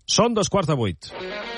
Són 7:15.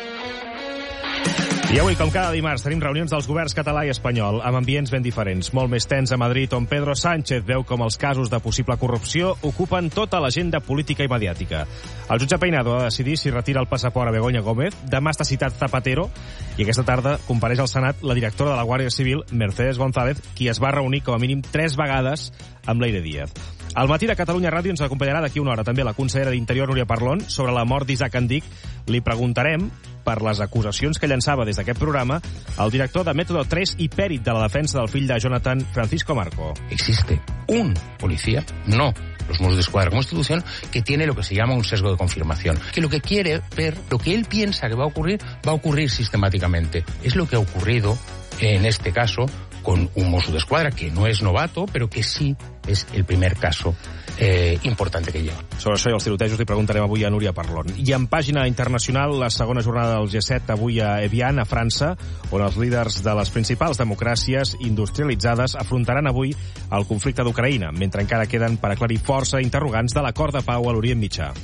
I avui, com cada dimarts, tenim reunions dels governs català i espanyol, amb ambients ben diferents. Molt més tens a Madrid, on Pedro Sánchez veu com els casos de possible corrupció ocupen tota l'agenda política i mediàtica. El jutge Peinado ha de decidir si retira el passaport a Begoña Gómez. Demà està citat Zapatero, i aquesta tarda compareix al Senat la directora de la Guàrdia Civil, Mercedes González, qui es va reunir com a mínim 3 vegades amb Leire Díaz. Al matí de Catalunya Ràdio ens acompanyarà d'aquí una hora també la consellera d'Interior, Núria Parlon, sobre la mort d'Isaac Andic. Li preguntarem per les acusacions que llançava des d'aquest programa el director de Método 3 i pèrit de la defensa del fill de Jonathan, Francisco Marco. Existe un policía, no los Mossos d'Esquadra como institución, que tiene lo que se llama un sesgo de confirmación, que lo que quiere ver, lo que él piensa que va a ocurrir sistemáticamente. Es lo que ha ocurrido en este caso con un Mossos d'Esquadra que no es novato, pero que sí és el primer caso importante que lleva. Sobre això i els tirotejos li preguntarem avui a Núria Parlon. I en pàgina internacional, la segona jornada del G7 avui a Evian, a França, on els líders de les principals democràcies industrialitzades afrontaran avui el conflicte d'Ucraïna, mentre encara queden per aclarir força interrogants de l'acord de pau a l'Orient Mitjà.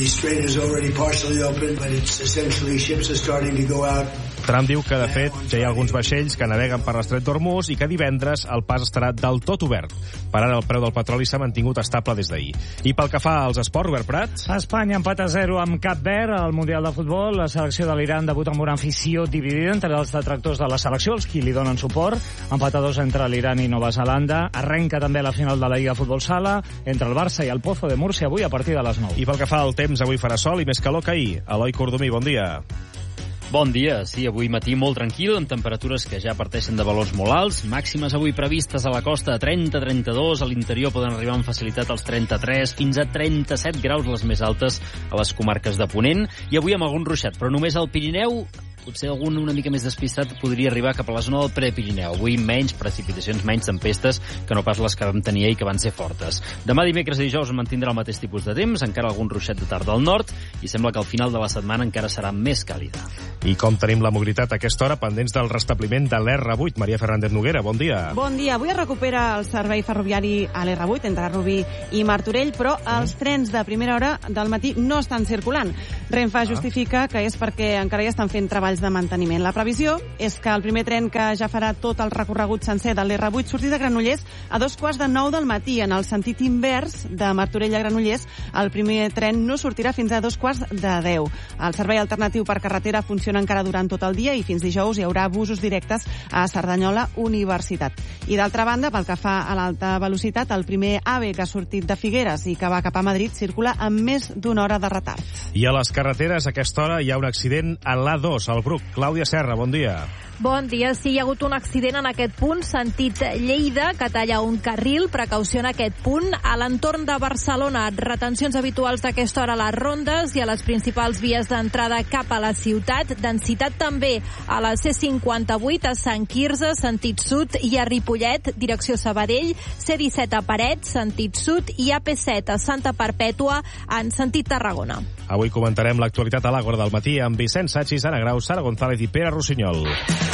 Trump diu que, de fet, ja hi ha alguns vaixells que naveguen per l'estret d'Hormuz i que divendres el pas estarà del tot obert. Per ara, el preu del petroli s'ha mantingut estable des d'ahir. I pel que fa als esports, Robert Prat? Espanya empat a 0 amb Cap Verd al Mundial de Futbol. La selecció de l'Iran debuta amb una afició dividida entre els detractors de la selecció, els qui li donen suport. Empat a 2 entre l'Iran i Nova Zelanda. Arrenca també la final de la Lliga Futbol Sala entre el Barça i el Pozo de Múrcia avui a partir de les 9. I pel que fa al temps, avui farà sol i més calor que ahir. Eloi Cordomí, bon dia. Bon dia. Sí, avui matí molt tranquil, amb temperatures que ja parteixen de valors molt alts. Màximes avui previstes a la costa a 30-32, a l'interior poden arribar amb facilitat als 33, fins a 37 graus les més altes a les comarques de Ponent. I avui amb algun ruixat, però només al Pirineu. Potser algun una mica més despistat podria arribar cap a la zona del Prepirineu. Avui menys precipitacions, menys tempestes que no pas les que vam tenir ahir, que van ser fortes. Demà, dimecres i dijous mantindrà el mateix tipus de temps, encara algun ruixat de tarda al nord, i sembla que al final de la setmana encara serà més càlida. I com tenim la mobilitat a aquesta hora, pendents del restabliment de l'R8. Maria Fernández Noguera, bon dia. Bon dia. Avui es recupera el servei ferroviari a l'R8 entre Rubí i Martorell, però els trens de primera hora del matí no estan circulant. Renfe justifica que és perquè encara hi estan fent treballs de manteniment. La previsió és que el primer tren que ja farà tot el recorregut sencer de l'R8 surti de Granollers a 9:15 del matí. En el sentit invers, de Martorell a Granollers, el primer tren no sortirà fins a 9:45. El servei alternatiu per carretera funciona encara durant tot el dia i fins dijous hi haurà busos directes a Cerdanyola Universitat. I d'altra banda, pel que fa a l'alta velocitat, el primer AVE que ha sortit de Figueres i que va cap a Madrid circula amb més d'una hora de retard. I a les carreteres a aquesta hora hi ha un accident a l'A2, al Bruc. Clàudia Serra, bon dia. Bon dia. Sí, hi ha hagut un accident en aquest punt, sentit Lleida, que talla un carril. Precaució en aquest punt. A l'entorn de Barcelona, retencions habituals d'aquesta hora a les rondes i a les principals vies d'entrada cap a la ciutat. Densitat també a la C58, a Sant Quirze, sentit sud, i a Ripollet, direcció Sabadell, C17 a Parets, sentit sud, i AP7 a Santa Perpètua, en sentit Tarragona. Avui comentarem l'actualitat a l'Àgora del matí amb Vicent Sachis, Anna Grau, Sara González i Pere Rossinyol.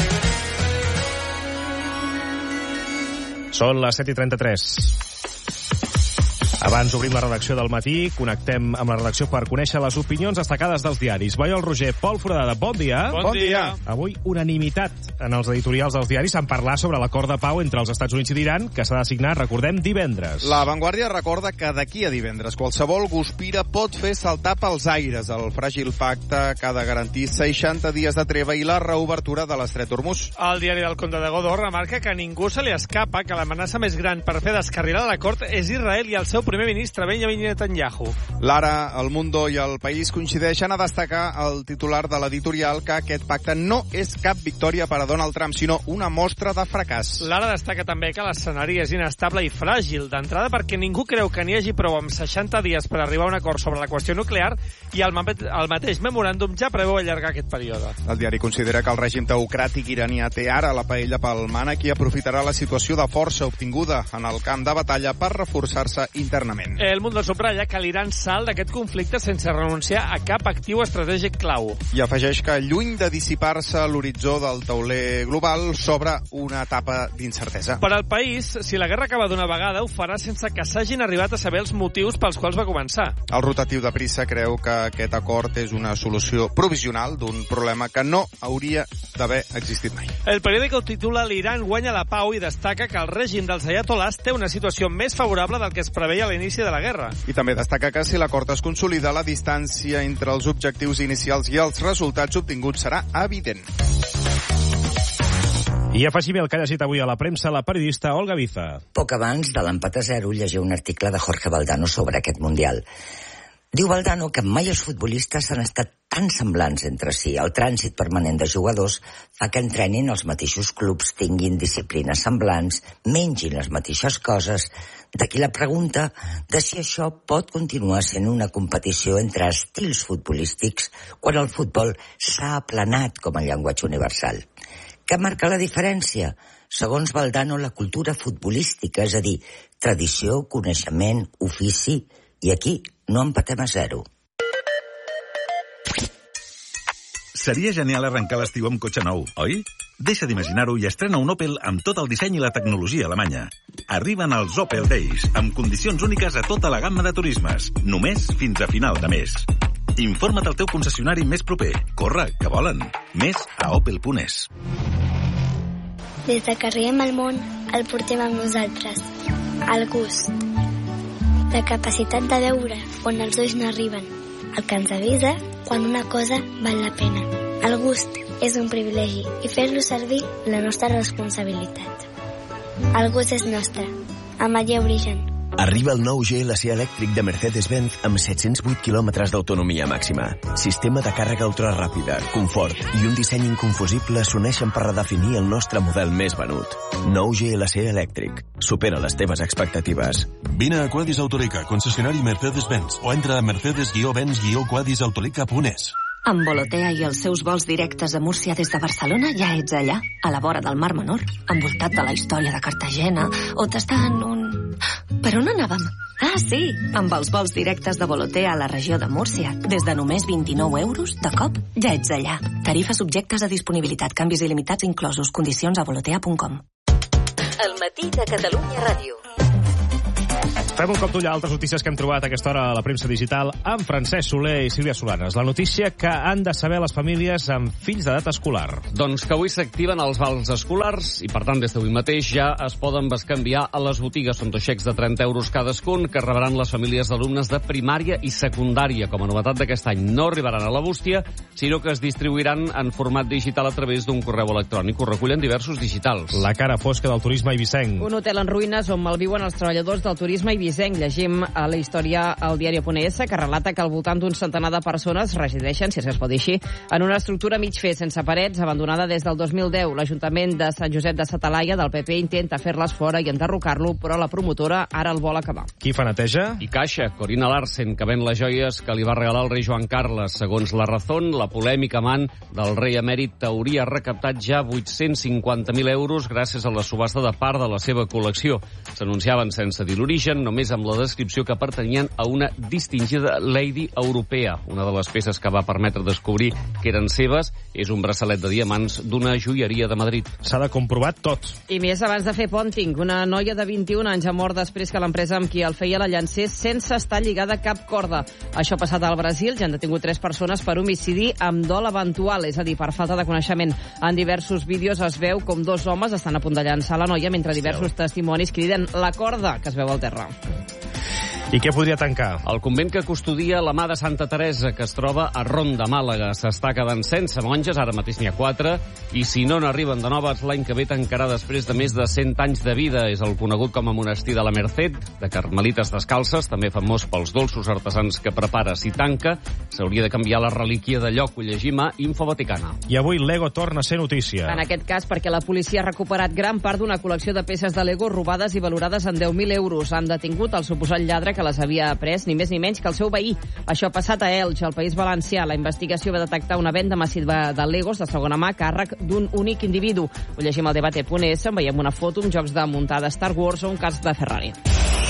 Són les 7:33. Abans obrim la redacció del matí, connectem amb la redacció per conèixer les opinions destacades dels diaris. Maiol Roger, Pol Foradada, bon dia. Bon dia. Avui unanimitat en els editorials dels diaris en parlar sobre l'acord de pau entre els Estats Units i l'Iran, que s'ha de signar, recordem, divendres. La Vanguardia recorda que d'aquí a divendres qualsevol guspira pot fer saltar pels aires el fràgil pacte que ha de garantir 60 dies de treva i la reobertura de l'estret d'Hormuz. El diari del Comte de Godó remarca que a ningú se li escapa que l'amenaça més gran per fer descarrilar l'acord és Israel i el seu primer ministre, Benjamin Netanyahu. L'Ara, El Mundo i El País coincideixen a destacar el titular de l'editorial que aquest pacte no és cap victòria per a Donald Trump, sinó una mostra de fracàs. L'Ara destaca també que l'escenari és inestable i fràgil, d'entrada perquè ningú creu que n'hi hagi prou amb 60 dies per arribar a un acord sobre la qüestió nuclear i el mateix memoràndum ja preveu allargar aquest període. El diari considera que el règim teocràtic iranià té ara la paella pel mànec i aprofitarà la situació de força obtinguda en el camp de batalla per reforçar-se internacionalment internament. El Mundo subratlla que l'Iran salt d'aquest conflicte sense renunciar a cap actiu estratègic clau. I afegeix que, lluny de dissipar-se l'horitzó del tauler global, s'obre una etapa d'incertesa. Per al país, si la guerra acaba d'una vegada, ho farà sense que s'hagin arribat a saber els motius pels quals va començar. El rotatiu de Prissa creu que aquest acord és una solució provisional d'un problema que no hauria d'haver existit mai. El periòdic ho titula «L'Iran guanya la pau» i destaca que el règim dels ayatolás té una situació més favorable del que es preveia a l'inici de la guerra. I també destaca que si l'acord es consolida, la distància entre els objectius inicials i els resultats obtinguts serà evident. I afegim el que ha llegit avui a la premsa la periodista Olga Biza. Poc abans de l'empat a 0 llegia un article de Jorge Valdano sobre aquest Mundial. Diu Valdano que mai els futbolistes han estat tan semblants entre si. El trànsit permanent de jugadors fa que entrenin els mateixos clubs, tinguin disciplines semblants, mengin les mateixes coses. D'aquí la pregunta de si això pot continuar sent una competició entre estils futbolístics quan el futbol s'ha aplanat com a llenguatge universal. Què marca la diferència? Segons Valdano, la cultura futbolística, és a dir, tradició, coneixement, ofici, i aquí no empatem a 0. Seria genial arrencar l'estiu amb cotxe nou, oi? Deixa d'imaginar-ho i estrena un Opel amb tot el disseny i la tecnologia alemanya. Arriben els Opel Days, amb condicions úniques a tota la gamma de turismes, només fins a final de mes. Informa't al teu concessionari més proper. Corre, que volen. Més a opel.es. Des que arribem al món, el portem amb nosaltres. El gust. La capacitat de veure on els ulls no arriben. El que ens avisa quan una cosa val la pena. El gust és un privilegi i fer-lo servir la nostra responsabilitat. El gust és nostre. Amaller Origen. Arriba el nou GLC elèctric de Mercedes-Benz amb 708 quilòmetres d'autonomia màxima. Sistema de càrrega ultraràpida, confort i un disseny inconfusible s'uneixen per redefinir el nostre model més venut. Nou GLC elèctric. Supera les teves expectatives. Vine a Quadis Autolica, concessionari Mercedes-Benz, o entra a mercedes-benz-quadisautolica.es. Amb Volotea i els seus vols directes a Múrcia des de Barcelona ja ets allà, a la vora del Mar Menor, envoltat de la història de Cartagena, o t'està en un... Per on anàvem? Ah, sí, amb els vols directes de Volotea a la regió de Múrcia. Des de només 29 euros, de cop, ja ets allà. Tarifes subjectes a disponibilitat, canvis il·limitats inclosos, condicions a volotea.com. El matí de Catalunya Ràdio. Fem un cop d'ull a altres notícies que hem trobat a aquesta hora a la premsa digital amb Francesc Soler i Sílvia Solanes. La notícia que han de saber les famílies amb fills d'edat escolar. Doncs que avui s'activen els vals escolars i, per tant, des d'avui mateix ja es poden bescanviar a les botigues. Són 2 xecs de 30 euros cadascun que rebran les famílies d'alumnes de primària i secundària. Com a novetat d'aquest any, no arribaran a la bústia, sinó que es distribuiran en format digital a través d'un correu electrònic. Ho recullen diversos digitals. La cara fosca del turisme eivissenc. Un hotel en ruïnes on malviuen els treballadors del turisme eivissenc. Llegim a la història al diari.es, que relata que al voltant d'un centenar de persones resideixen, si es pot dir així, en una estructura mig fer, sense parets, abandonada des del 2010. L'Ajuntament de Sant Josep de sa Talaia del PP intenta fer-les fora i enderrocar-lo, però la promotora ara el vol acabar. Qui fa neteja? I caixa, Corina Larsen, que ven les joies que li va regalar el rei Joan Carles. Segons La Razón, la polèmica amant del rei emèrit hauria recaptat ja 850.000 euros gràcies a la subhasta de part de la seva col·lecció. S'anunciaven sense dir l'origen, només amb la descripció que pertanyien a una distingida lady europea. Una de les peces que va permetre descobrir que eren seves és un braçalet de diamants d'una joieria de Madrid. S'ha de comprovar tot. I més abans de fer pònting. Una noia de 21 anys ha mort després que l'empresa amb qui el feia la llancés sense estar lligada a cap corda. Això ha passat al Brasil. Ja han detingut 3 persones per homicidi amb dol eventual, és a dir, per falta de coneixement. En diversos vídeos es veu com 2 homes estan a punt de llançar la noia mentre diversos testimonis criden la corda que es veu al terra. I què podria tancar? El convent que custodia la mà de Santa Teresa, que es troba a Ronda, Màlaga. S'està quedant sense monges, ara mateix n'hi ha 4, i si no n'arriben de noves, l'any que ve tancarà després de més de 100 anys de vida. És el conegut com a monestir de la Merced, de carmelites descalces, també famós pels dolços artesans que prepara. Si tanca, s'hauria de canviar la relíquia de lloc. Ho llegim a Info Vaticana. I avui Lego torna a ser notícia. En aquest cas, perquè la policia ha recuperat gran part d'una col·lecció de peces de Lego robades i valorades en 10.000 euros. Han detingut el suposat lladre que les havia pres ni més ni menys que el seu veí. Això ha passat a Elx, al País Valencià. La investigació va detectar una venda massiva de Legos de segona mà a càrrec d'un únic individu. Ho llegim al debate.es, veiem una foto amb jocs de muntada Star Wars o un casc de Ferrari.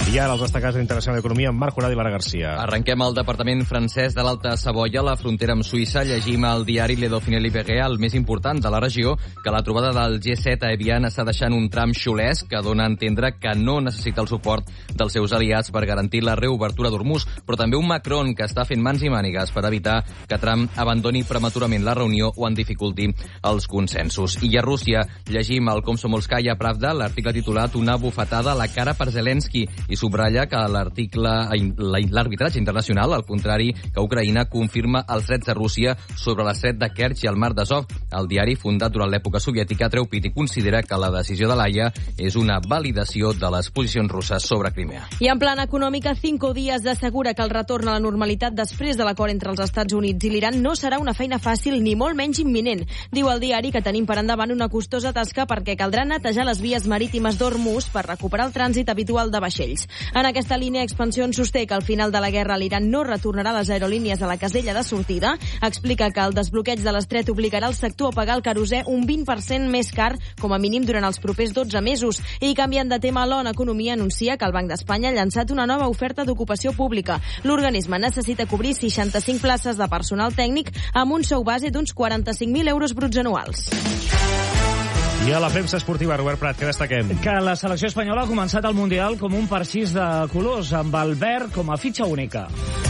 I ara els destacats de l'Internacional d'Economia amb Marc Horada i Lara Garcia. Arrenquem al departament francès de l'Alta Savoia, a la frontera amb Suïssa. Llegim al diari Le Dauphiné Libéré, el més important de la regió, que la trobada del G7 a Evian està deixant un tram xulesc que dona a entendre que no necessita el suport dels seus aliats per garantir la reobertura d'Hormuz, però també un Macron que està fent mans i mànigues per evitar que Trump abandoni prematurament la reunió o en dificulti els consensos. I a Rússia llegim al Komsomolskaya Pravda l'article titulat Una bufetada a la cara per Zelensky i subratlla que l'arbitratge internacional, al contrari que Ucraïna, confirma els drets de Rússia sobre l'estret de Kerch i el mar d'Azov. El diari, fundat durant l'època soviètica, treu pit i considera que la decisió de l'Haia és una validació de les posicions russes sobre Crimea. I en plan econòmica, Cinco Días assegura que el retorn a la normalitat després de l'acord entre els Estats Units i l'Iran no serà una feina fàcil ni molt menys imminent. Diu el diari que tenim per endavant una costosa tasca perquè caldrà netejar les vies marítimes d'Hormuz per recuperar el trànsit habitual de vaixells. En aquesta línia, Expansión sosté que al final de la guerra l'Iran no retornarà les aerolínies a la casella de sortida. Explica que el desbloqueig de l'estret obligarà el sector a pagar el querosè un 20% més car, com a mínim durant els propers 12 mesos. I canviant de tema, l'ONU Economia anuncia que el Banc d'Espanya ha llançat una nova oferta d'ocupació pública. L'organisme necessita cobrir 65 places de personal tècnic amb un sou base d'uns 45.000 euros bruts anuals. I a la premsa esportiva, Robert Prat, què destaquem? Que la selecció espanyola ha començat el Mundial com un parxís de colors, amb el verd com a fitxa única.